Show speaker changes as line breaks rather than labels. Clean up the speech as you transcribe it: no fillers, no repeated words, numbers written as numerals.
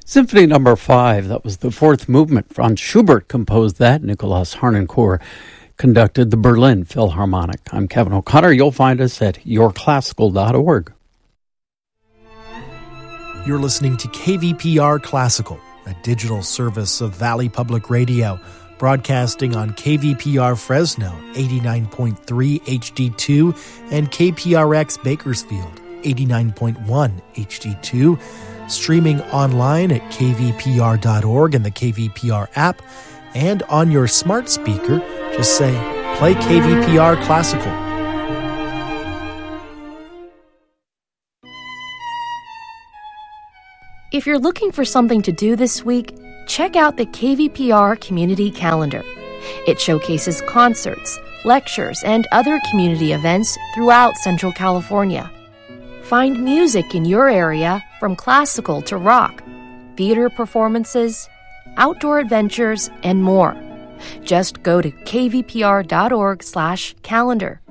Symphony Number 5, that was the fourth movement. Franz Schubert composed that. Nicholas Harnoncourt conducted the Berlin Philharmonic. I'm Kevin O'Connor. You'll find us at yourclassical.org.
You're listening to KVPR Classical, a digital service of Valley Public Radio, broadcasting on KVPR Fresno 89.3 HD2 and KPRX Bakersfield 89.1 HD2, streaming online at kvpr.org and the KVPR app, and on your smart speaker, just say, play KVPR Classical.
If you're looking for something to do this week, check out the KVPR Community Calendar. It showcases concerts, lectures, and other community events throughout Central California. Find music in your area from classical to rock, theater performances, outdoor adventures, and more. Just go to kvpr.org/calendar.